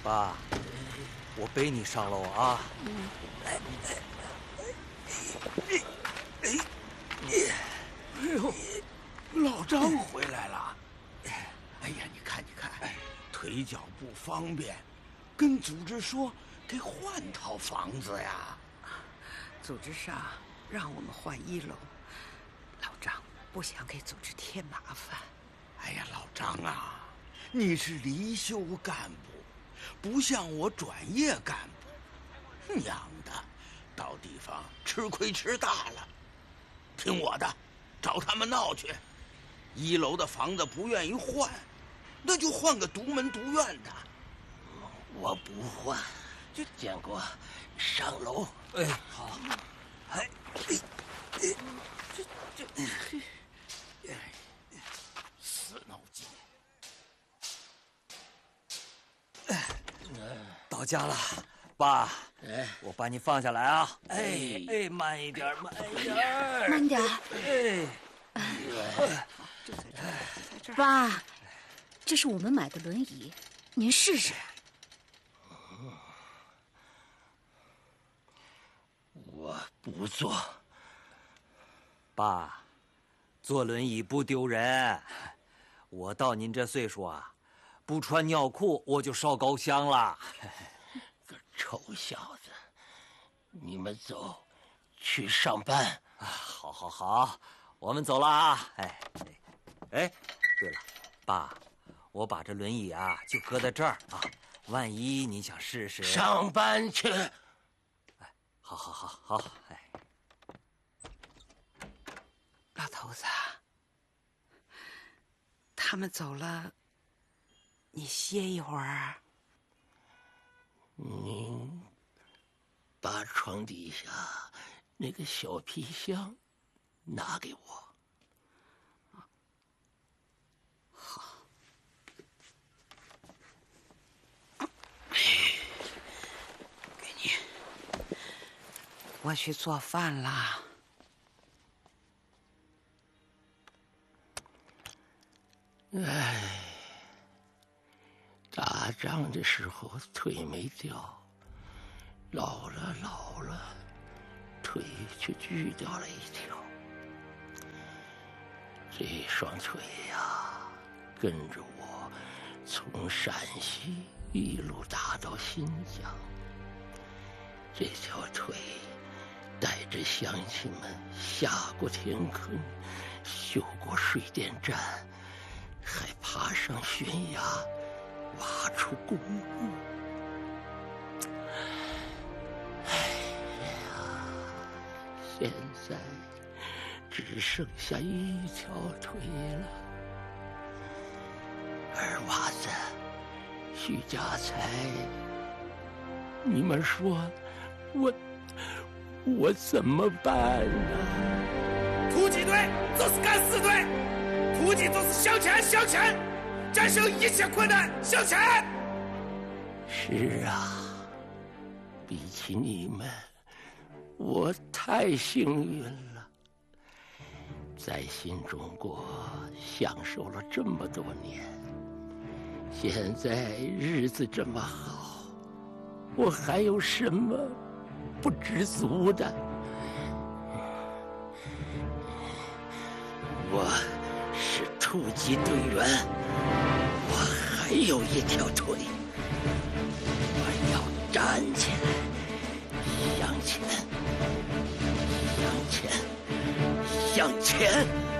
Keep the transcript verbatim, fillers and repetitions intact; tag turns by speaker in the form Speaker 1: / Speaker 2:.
Speaker 1: 爸，我背你上楼啊！来，
Speaker 2: 哎哎哎呦，老张回来了！哎呀，你看，你看，腿脚不方便，跟组织说给换套房子呀。
Speaker 3: 组织上让我们换一楼，老张不想给组织添麻烦。
Speaker 2: 哎呀，老张啊，你是离休干部，不像我转业干部，娘的，到地方吃亏吃大了。听我的，找他们闹去。一楼的房子不愿意换，那就换个独门独院的。
Speaker 4: 我不换，就建国上楼。
Speaker 1: 哎，好。哎，哎，哎，
Speaker 3: 这这，
Speaker 2: 哎，死脑筋。
Speaker 1: 到家了，爸。
Speaker 4: 哎，
Speaker 1: 我把你放下来啊！哎哎，慢一点，慢一点，
Speaker 5: 慢点。
Speaker 1: 哎，
Speaker 3: 就在这儿，在这儿。
Speaker 5: 爸，这是我们买的轮椅，您试试。
Speaker 4: 我不坐。
Speaker 1: 爸，坐轮椅不丢人。我到您这岁数啊，不穿尿裤我就烧高香了。
Speaker 4: 个臭小子，你们走，去上班。
Speaker 1: 啊，好，好，好，我们走了啊！哎，哎，对了，爸，我把这轮椅啊就搁在这儿啊，万一你想试试。
Speaker 4: 上班去。
Speaker 1: 哎，好，好，好，好，哎。
Speaker 3: 老头子，他们走了，你歇一会儿。
Speaker 4: 您把床底下那个小皮箱拿给我。
Speaker 3: 好。给你。我去做饭啦。
Speaker 4: 唉，打仗的时候腿没掉，老了老了，腿却锯掉了一条。这双腿呀，跟着我从陕西一路打到新疆。这条腿带着乡亲们下过田坑，修过水电站，还爬上悬崖，挖出公路。哎呀，现在只剩下一条腿了。二娃子，徐家财，你们说我我怎么办呢？
Speaker 6: 突击队就是敢死队，突击就是向前向前，战胜一切困难向前。
Speaker 4: 是啊，比起你们，我太幸运了，在新中国享受了这么多年，现在日子这么好，我还有什么不知足的？我是突击队员，我还有一条腿，我要站起来，向前，向前，向前。